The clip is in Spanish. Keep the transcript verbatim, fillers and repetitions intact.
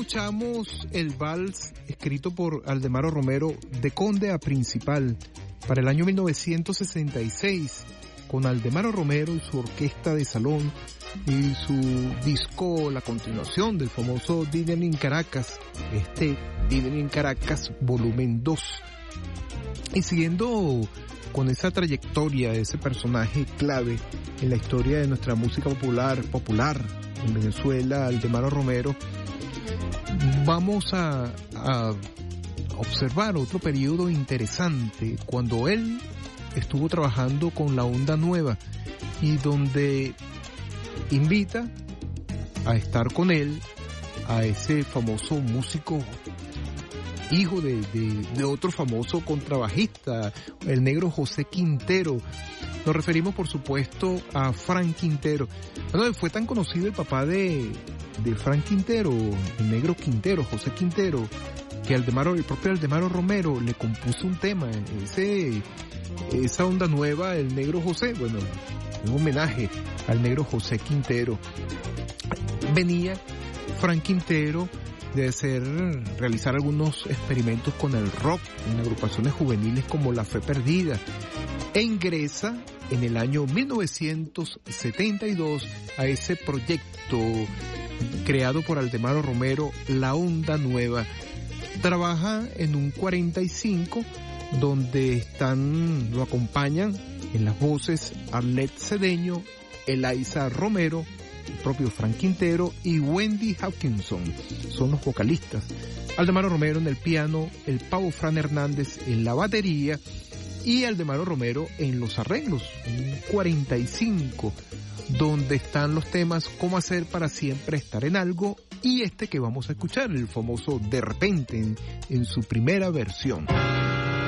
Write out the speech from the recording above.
escuchamos el vals escrito por Aldemaro Romero de Conde a Principal para el año mil novecientos sesenta y seis, con Aldemaro Romero y su orquesta de salón y su disco, la continuación del famoso Dinner in Caracas, este Dinner in Caracas volumen dos. Y siguiendo con esa trayectoria de ese personaje clave en la historia de nuestra música popular, popular en Venezuela, Aldemaro Romero, vamos a, a observar otro periodo interesante cuando él estuvo trabajando con la Onda Nueva y donde invita a estar con él a ese famoso músico, hijo de, de, de otro famoso contrabajista, el negro José Quintero. Nos referimos, por supuesto, a Frank Quintero. Bueno, fue tan conocido el papá de, de Frank Quintero, el negro Quintero, José Quintero, que Aldemaro, el propio Aldemaro Romero le compuso un tema, ese, esa Onda Nueva, el negro José, bueno, un homenaje al negro José Quintero. Venía Frank Quintero de hacer, realizar algunos experimentos con el rock en agrupaciones juveniles como La Fe Perdida, e ingresa en el año mil novecientos setenta y dos a ese proyecto creado por Aldemaro Romero, La Onda Nueva. Trabaja en un cuarenta y cinco donde están, lo acompañan en las voces Arlet Cedeño, Elaiza Romero, el propio Frank Quintero y Wendy Hawkinson, son los vocalistas. Aldemaro Romero en el piano, el Pavo Fran Hernández en la batería y Aldemaro Romero en los arreglos, en cuarenta y cinco, donde están los temas Cómo hacer para siempre estar en algo y este que vamos a escuchar, el famoso De repente, en, en su primera versión.